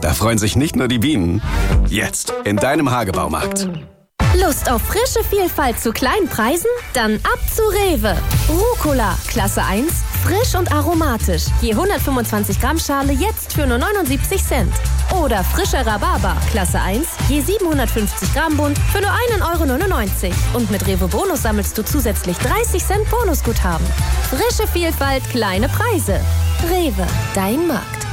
Da freuen sich nicht nur die Bienen. Jetzt in deinem Hagebaumarkt. Lust auf frische Vielfalt zu kleinen Preisen? Dann ab zu Rewe. Rucola, Klasse 1, frisch und aromatisch. Je 125 Gramm Schale jetzt für nur 79 Cent. Oder frischer Rhabarber, Klasse 1, je 750 Gramm Bund für nur 1,99 €. Und mit Rewe Bonus sammelst du zusätzlich 30 Cent Bonusguthaben. Frische Vielfalt, kleine Preise. Rewe, dein Markt.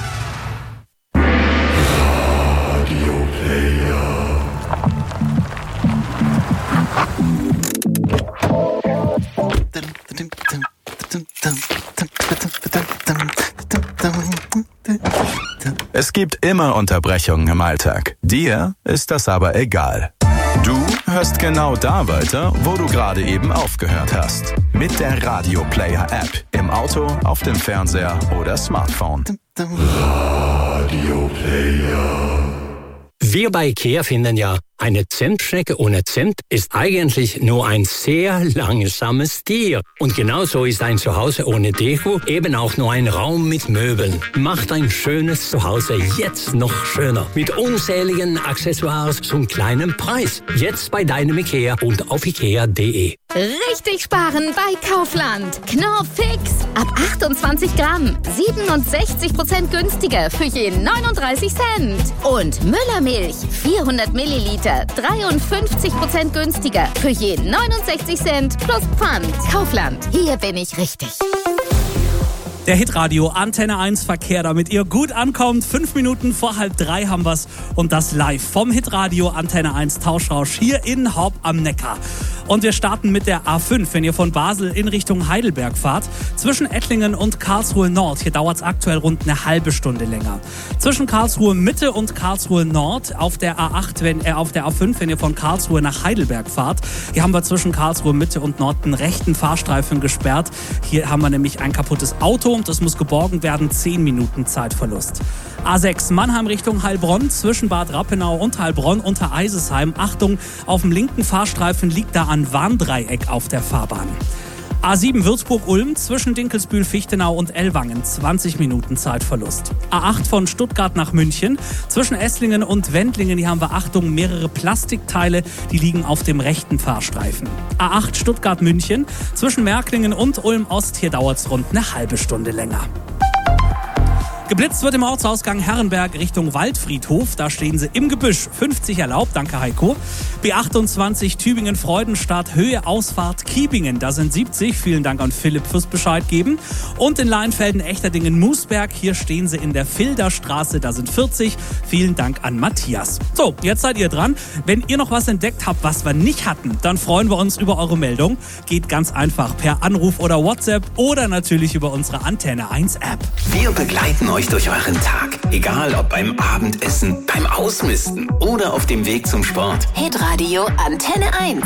Es gibt immer Unterbrechungen im Alltag. Dir ist das aber egal. Du hörst genau da weiter, wo du gerade eben aufgehört hast. Mit der Radio Player App. Im Auto, auf dem Fernseher oder Smartphone. Radio Player. Wir bei IKEA finden ja, eine Zimtschnecke ohne Zimt ist eigentlich nur ein sehr langsames Tier. Und genauso ist ein Zuhause ohne Deko eben auch nur ein Raum mit Möbeln. Macht ein schönes Zuhause jetzt noch schöner. Mit unzähligen Accessoires zum kleinen Preis. Jetzt bei deinem IKEA und auf ikea.de. Richtig sparen bei Kaufland. Knorr Fix. Ab 28 Gramm. 67% günstiger für je 39 Cent. Und Müllermilch. 400 Milliliter. 53% günstiger für je 69 Cent plus Pfand. Kaufland. Hier bin ich richtig. Der Hitradio Antenne 1 Verkehr, damit ihr gut ankommt. 5 Minuten vor 2:30 haben wir's und das live vom Hitradio Antenne 1 Tauschrausch hier in Horb am Neckar. Und wir starten mit der A5, wenn ihr von Basel in Richtung Heidelberg fahrt. Zwischen Ettlingen und Karlsruhe Nord, hier dauert es aktuell rund eine halbe Stunde länger. Zwischen Karlsruhe Mitte und Karlsruhe Nord auf der A8, auf der A5, wenn ihr von Karlsruhe nach Heidelberg fahrt. Hier haben wir zwischen Karlsruhe Mitte und Nord einen rechten Fahrstreifen gesperrt. Hier haben wir nämlich ein kaputtes Auto. Das muss geborgen werden, 10 Minuten Zeitverlust. A6 Mannheim Richtung Heilbronn, zwischen Bad Rappenau und Heilbronn unter Eisesheim. Achtung, auf dem linken Fahrstreifen liegt da ein Warndreieck auf der Fahrbahn. A7 Würzburg-Ulm, zwischen Dinkelsbühl-Fichtenau und Ellwangen, 20 Minuten Zeitverlust. A8 von Stuttgart nach München, zwischen Esslingen und Wendlingen, hier haben wir, Achtung, mehrere Plastikteile, die liegen auf dem rechten Fahrstreifen. A8 Stuttgart-München, zwischen Märklingen und Ulm-Ost, hier dauert es rund eine halbe Stunde länger. Geblitzt wird im Ortsausgang Herrenberg Richtung Waldfriedhof. Da stehen sie im Gebüsch. 50 erlaubt, danke Heiko. B28 Tübingen-Freudenstadt, Höhe Ausfahrt Kiebingen. Da sind 70. Vielen Dank an Philipp fürs Bescheid geben. Und in Leinfelden-Echterdingen-Moosberg. Hier stehen sie in der Filderstraße. Da sind 40. Vielen Dank an Matthias. So, jetzt seid ihr dran. Wenn ihr noch was entdeckt habt, was wir nicht hatten, dann freuen wir uns über eure Meldung. Geht ganz einfach per Anruf oder WhatsApp oder natürlich über unsere Antenne 1 App. Wir begleiten euch durch euren Tag. Egal ob beim Abendessen, beim Ausmisten oder auf dem Weg zum Sport. Hitradio Antenne 1.